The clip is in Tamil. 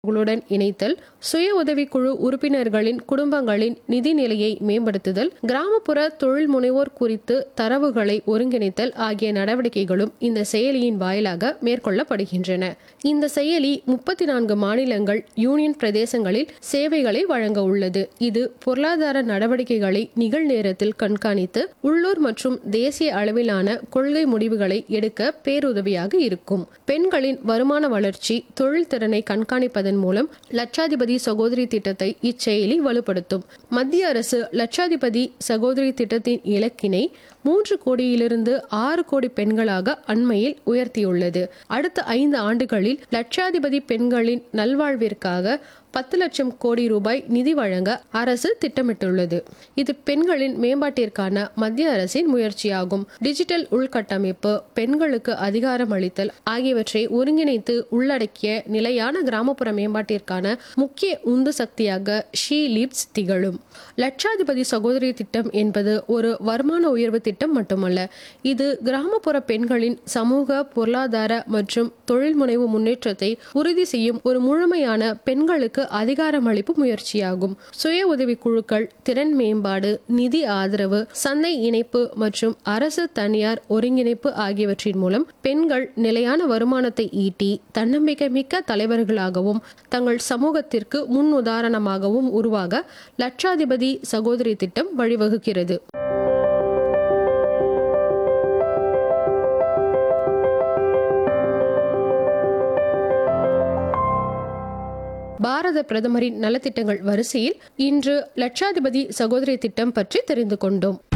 களுடன் இணைத்தல், சுய உதவிக்குழு உறுப்பினர்களின் குடும்பங்களின் நிதி நிலையை மேம்படுத்துதல், கிராமப்புற தொழில் முனைவோர் குறித்து தரவுகளை ஒருங்கிணைத்தல் ஆகிய நடவடிக்கைகளும் இந்த செயலியின் வாயிலாக மேற்கொள்ளப்படுகின்றன. இந்த செயலி 34 மாநிலங்கள், யூனியன் பிரதேசங்களில் சேவைகளை வழங்க உள்ளது. இது பொருளாதார நடவடிக்கைகளை நிகழ்நேரத்தில் கண்காணித்து உள்ளூர் மற்றும் தேசிய அளவிலான கொள்கை முடிவுகளை எடுக்க பேருதவியாக இருக்கும். பெண்களின் வருமான வளர்ச்சி, தொழில் திறனை கண்காணிப்பதன் மூலம் லட்சாதிபதி சகோதரி திட்டத்தை இச்செயலி வலுப்படுத்தும். மத்திய அரசு லட்சாதிபதி சகோதரி திட்டத்தின் இலக்கினை 3 கோடியிலிருந்து 6 கோடி பெண்களாக அண்மையில் உயர்த்தியுள்ளது. அடுத்த 5 ஆண்டுகளில் லட்சாதிபதி பெண்களின் நல்வாழ்விற்காக 10 லட்சம் கோடி ரூபாய் நிதி வழங்க அரசு திட்டமிட்டுள்ளது. இது பெண்களின் மேம்பாட்டிற்கான மத்திய அரசின் முயற்சியாகும். டிஜிட்டல் உள்கட்டமைப்பு, பெண்களுக்கு அதிகாரம் அளித்தல் ஆகியவற்றை ஒருங்கிணைத்து உள்ளடக்கிய நிலையான கிராமப்புற மேம்பாட்டிற்கான முக்கிய உந்து சக்தியாக ஷீ லீட்ஸ் திகழும். லட்சாதிபதி சகோதரி திட்டம் என்பது ஒரு வருமான உயர்வு திட்டம் மட்டுமல்ல. இது கிராமப்புற பெண்களின் சமூக, பொருளாதார மற்றும் தொழில் முனைவு முன்னேற்றத்தை உறுதி செய்யும் ஒரு முழுமையான பெண்களுக்கு அதிகாரமளிப்பு முயற்சியாகும். சுய உதவி குழுக்கள், திறன் மேம்பாடு, நிதி ஆதரவு, சந்தை இணைப்பு மற்றும் அரசு தனியார் ஒருங்கிணைப்பு ஆகியவற்றின் மூலம் பெண்கள் நிலையான வருமானத்தை ஈட்டி தன்னம்பிக்கை மிக்க தலைவர்களாகவும் தங்கள் சமூகத்திற்கு முன் உதாரணமாகவும் உருவாக லட்சாதிபதி சகோதரி திட்டம் வழிவகுக்கிறது. பாரத பிரதமரின் நலத்திட்டங்கள் வரிசையில் இன்று லட்சாதிபதி சகோதரி திட்டம் பற்றி தெரிந்து கொண்டோம்.